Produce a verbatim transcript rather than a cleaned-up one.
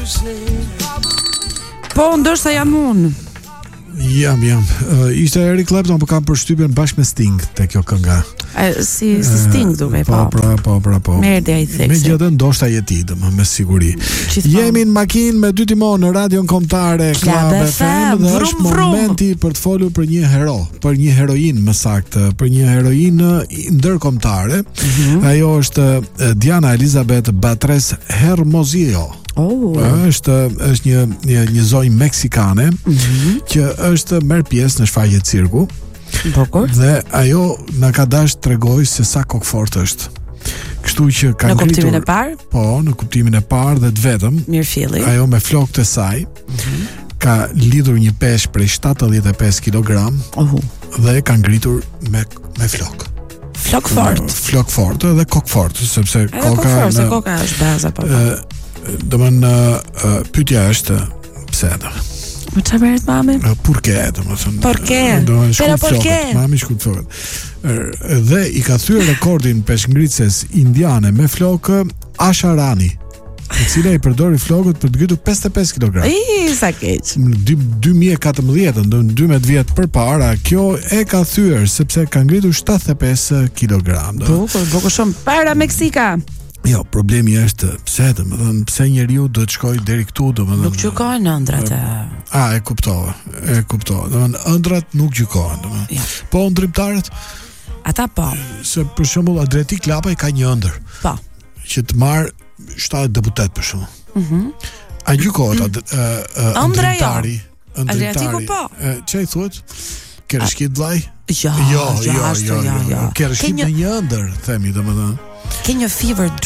Po, ndoshta jam unë. Jam, jam. Uh, ishte Eric Clapton, po kam përshtypjen bashkë me Sting te kjo kënga. A, si si Sting duke, po. Po, pra, po, pra, po. Merdi ai theksi. Megjithatë ndoshta jeti, domo me siguri. Jemi në makinë me dy timon në radion kombëtare Club F M dhe është momenti për të folur për një hero, për një heroin më saktë, për një heroin ndërkombëtare. Mm-hmm. Ajo është Diana Elizabeth Batres Hermosillo. Oh. Është është një një, një zonjë meksikane, mm-hmm, që është merr pjesë në shfaqje cirku. Bukur. Dhe ajo na ka dash tregoj se sa kokfort është. Kështu që ka ngritur. Në kuptimin e parë? Po, në kuptimin e parë dhe të vetëm. Mirëfilli. Ajo me flokët e saj, mm-hmm, ka lidhur një peshë prej shtatëdhjetë e pesë kilogram. Oh. Dhe ka ngritur me me flok. Flok fort. Flok fort dhe kok fort, sepse e koka kokë në, koka është baza po. Do më në uh, pyetja është pse do. Më çfarë bëret mami? Uh, Porqué, do të thënë. Porqué? Pero porqué? Mami shkut flokët. Dhe i ka thyer rekordin peshngritses indiane me flokë Asharani, e cila i përdori flokët për të ngritur pesëdhjetë e pesë kilogram. I sa keq. Në dy mijë e katërmbëdhjetë, do në dymbëdhjetë vjet përpara, kjo e ka thyer sepse ka ngritur shtatëdhjetë e pesë kilogram. Bukur, bukur shumë para Meksika. Jo, problemi është pse, domethënë, pse njeriu do të shkojë deri këtu, domethënë. Nuk gjykojnë ëndrat. A, e kuptova. E kuptova. Domethënë, ëndrat nuk gjykohen, domethënë. Ja. Po ëndrimtarët? Ata po. Se për shembull Adriatic Klapaj ka një ëndër. Po. Që të marr shtatëdhjetë deputet për shembull. Mhm. A gjykohet atë ëndrimtari? Adriatiku po. Çfarë thuat? Kershkit vllai? Jo, jo, jo, jo, jo. jo. Kershkit në një ëndër, themi domethënë. Ke një fever